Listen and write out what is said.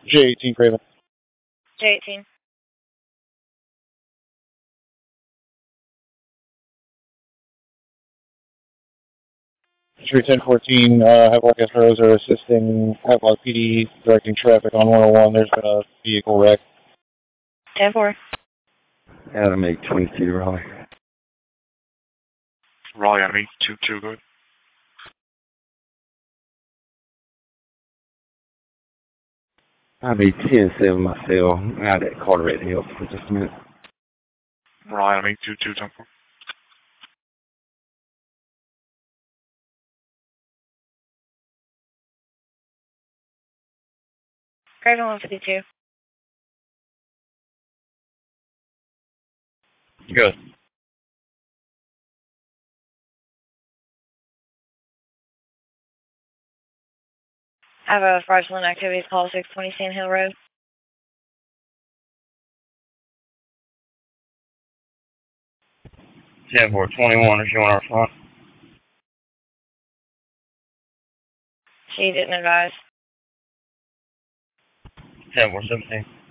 J18 Craven. J18. Street 1014, Havelock SROs are assisting Havelock PD, directing traffic on 101. There's been a vehicle wreck. 10-4. Adam 822 Raleigh. Raleigh, Adam 822, good. I'll be 10-7 myself. Out at Carteret Hill for just a minute. Raleigh, Adam 822, 10-4. Craven 152. Good. I have a fraudulent activities call 620 Sand Hill Road. Ten 421 is showing our front. She didn't advise. 10 417.